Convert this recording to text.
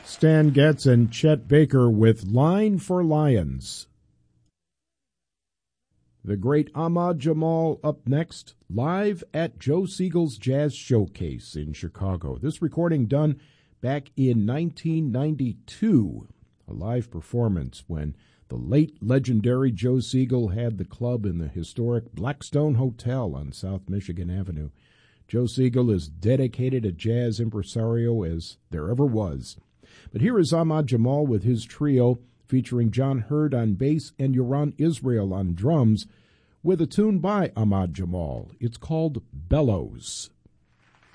Stan Getz and Chet Baker with Line for Lions. The great Ahmad Jamal up next, live at Joe Siegel's Jazz Showcase in Chicago. This recording done back in 1992, a live performance when the late legendary Joe Siegel had the club in the historic Blackstone Hotel on South Michigan Avenue. Joe Siegel is dedicated a jazz impresario as there ever was. But here is Ahmad Jamal with his trio featuring John Hurd on bass and Yoran Israel on drums with a tune by Ahmad Jamal. It's called Bellows.